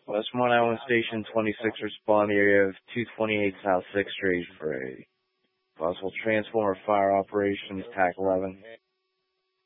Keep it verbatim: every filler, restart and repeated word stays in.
Westmont Island Station twenty-six, respond to the area of two twenty-eight South sixth Street for a possible transformer fire operations, T A C eleven.